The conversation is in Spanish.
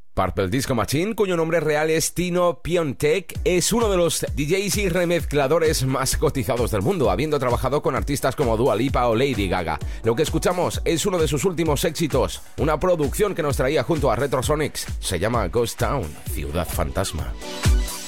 Purple Disco Machine, cuyo nombre real es Tino Piontek, es uno de los DJs y remezcladores más cotizados del mundo, habiendo trabajado con artistas como Dua Lipa o Lady Gaga. Lo que escuchamos es uno de sus últimos éxitos, una producción que nos traía junto a Retrosonics. Se llama Ghost Town, Ciudad Fantasma.